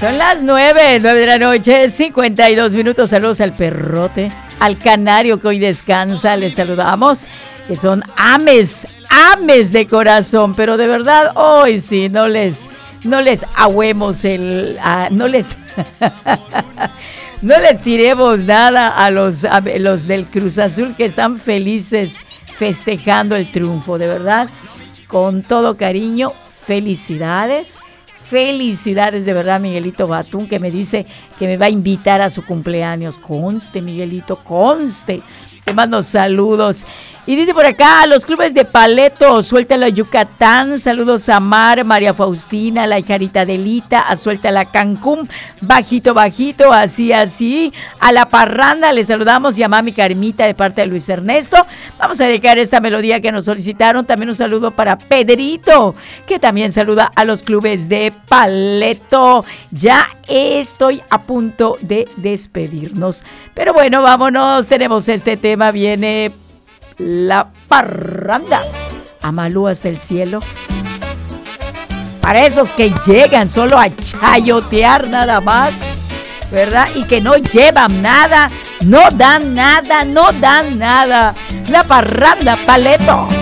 Son las 9 de la noche, 52 minutos. Saludos al perrote, al canario que hoy descansa. Les saludamos, que son ames de corazón. Pero de verdad, hoy sí, no les agüemos no les tiremos nada a los del Cruz Azul, que están felices festejando el triunfo. De verdad, con todo cariño, felicidades de verdad, Miguelito Batún, que me dice que me va a invitar a su cumpleaños. Conste, Miguelito, conste. Te mando saludos. Y dice por acá, los clubes de Paleto, suéltalo a Yucatán. Saludos a María Faustina, la Jarita Delita, a suéltala Cancún, bajito, así. A la parranda le saludamos y a mami Carmita de parte de Luis Ernesto. Vamos a dedicar esta melodía que nos solicitaron. También un saludo para Pedrito, que también saluda a los clubes de Paleto. Ya estoy a punto de despedirnos. Pero bueno, vámonos, tenemos este tema, viene la parranda. Amalú hasta el cielo. Para esos que llegan solo a chayotear nada más, ¿verdad? Y que no llevan nada, no dan nada. La parranda Paleto.